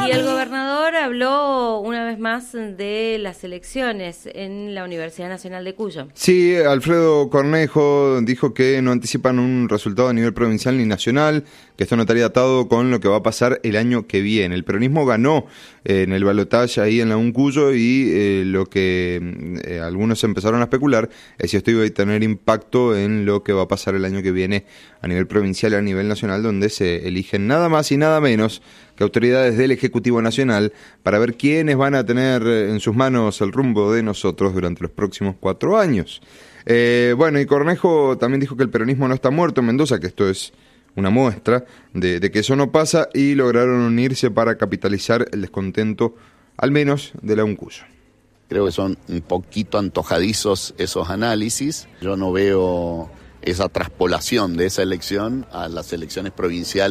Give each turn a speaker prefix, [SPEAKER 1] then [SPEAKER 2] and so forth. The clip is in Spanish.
[SPEAKER 1] Y el gobernador habló una vez más de las elecciones en la Universidad Nacional de Cuyo.
[SPEAKER 2] Sí, Alfredo Cornejo dijo que no anticipan un resultado a nivel provincial ni nacional, que esto no estaría atado con lo que va a pasar el año que viene. El peronismo ganó en el balotaje ahí en la Uncuyo y lo que algunos empezaron a especular es si esto iba a tener impacto en lo que va a pasar el año que viene a nivel provincial y a nivel nacional, donde se eligen nada más y nada menos que autoridades del Ejecutivo Nacional para ver quiénes van a tener en sus manos el rumbo de nosotros durante los próximos 4 años. Bueno, y Cornejo también dijo que el peronismo no está muerto en Mendoza, que esto es una muestra de que eso no pasa, y lograron unirse para capitalizar el descontento, al menos de la Uncuyo.
[SPEAKER 3] Creo que son un poquito antojadizos esos análisis. Yo no veo esa traspolación de esa elección a las elecciones provinciales